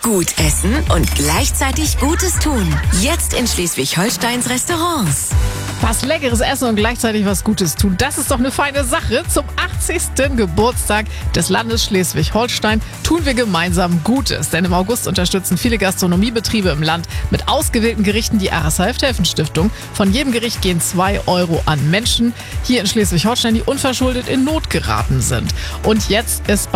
Gut essen und gleichzeitig Gutes tun. Jetzt in Schleswig-Holsteins Restaurants. Was Leckeres essen und gleichzeitig was Gutes tun, das ist doch eine feine Sache. Zum 80. Geburtstag des Landes Schleswig-Holstein tun wir gemeinsam Gutes. Denn im August unterstützen viele Gastronomiebetriebe im Land mit ausgewählten Gerichten die Arasa Helft-Helfen-Stiftung. Von jedem Gericht gehen 2 Euro an Menschen hier in Schleswig-Holstein, die unverschuldet in Not geraten sind. Und jetzt ist